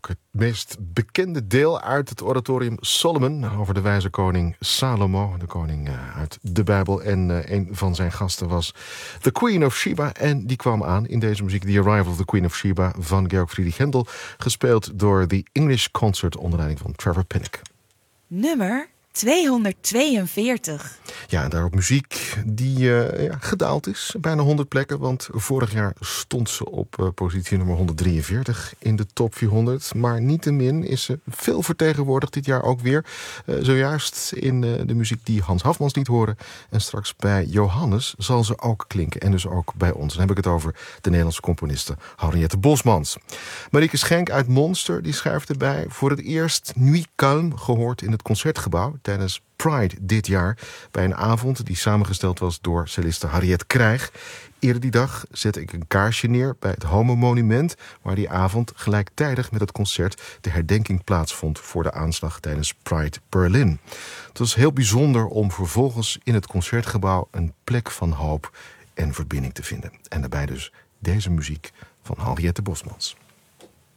ook het meest bekende deel uit het oratorium Solomon over de wijze koning Salomo, de koning uit de Bijbel. En een van zijn gasten was The Queen of Sheba. En die kwam aan in deze muziek, The Arrival of the Queen of Sheba van Georg Friedrich Händel, gespeeld door The English Concert onder leiding van Trevor Pinnock. Nummer 242. Ja, en daarop muziek die gedaald is. Bijna 100 plekken, want vorig jaar stond ze op positie nummer 143 in de top 400. Maar niettemin is ze veel vertegenwoordigd dit jaar ook weer. Zojuist in de muziek die Hans Hafmans liet horen. En straks bij Johannes zal ze ook klinken. En dus ook bij ons. Dan heb ik het over de Nederlandse componiste Henriette Bosmans. Marieke Schenk uit Monster die schrijft erbij: voor het eerst Nuit Calme gehoord in het Concertgebouw tijdens Pride dit jaar, bij een avond die samengesteld was door celliste Harriet Krijg. Eerder die dag zette ik een kaarsje neer bij het Homo-monument, waar die avond gelijktijdig met het concert de herdenking plaatsvond voor de aanslag tijdens Pride Berlin. Het was heel bijzonder om vervolgens in het Concertgebouw een plek van hoop en verbinding te vinden. En daarbij dus deze muziek van Henriette Bosmans.